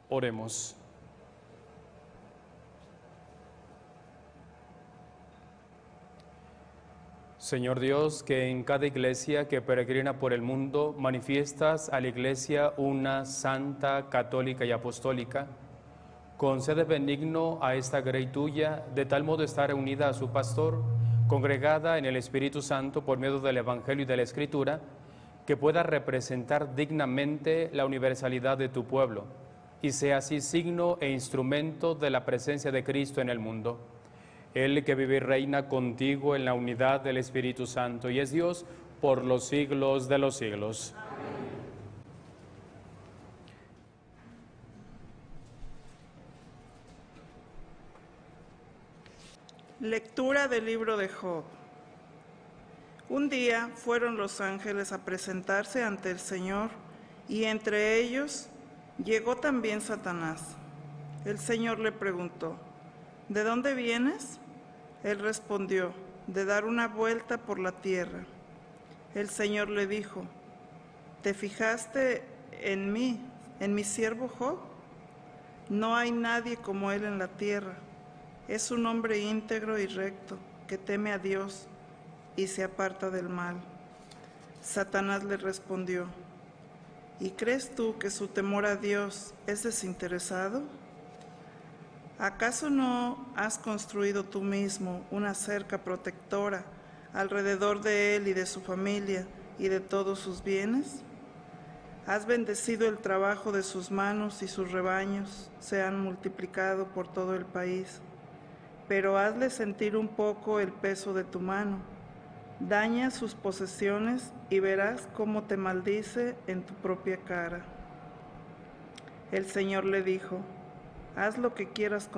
Oremos. Señor Dios, que en cada iglesia que peregrina por el mundo manifiestas a la iglesia una santa, católica y apostólica, concede benigno a esta grey tuya, de tal modo estar reunida a su pastor, congregada en el Espíritu Santo por medio del Evangelio y de la Escritura, que pueda representar dignamente la universalidad de tu pueblo, y sea así signo e instrumento de la presencia de Cristo en el mundo. Él que vive y reina contigo en la unidad del Espíritu Santo y es Dios por los siglos de los siglos. Amén. Lectura del libro de Job. Un día fueron los ángeles a presentarse ante el Señor, y entre ellos llegó también Satanás. El Señor le preguntó: ¿de dónde vienes? Él respondió: de dar una vuelta por la tierra. El Señor le dijo: ¿te fijaste en mí, en mi siervo Job? No hay nadie como él en la tierra. Es un hombre íntegro y recto, que teme a Dios y se aparta del mal. Satanás le respondió: ¿y crees tú que su temor a Dios es desinteresado? ¿Acaso no has construido tú mismo una cerca protectora alrededor de él y de su familia y de todos sus bienes? Has bendecido el trabajo de sus manos y sus rebaños se han multiplicado por todo el país. Pero hazle sentir un poco el peso de tu mano. Daña sus posesiones y verás cómo te maldice en tu propia cara. El Señor le dijo: haz lo que quieras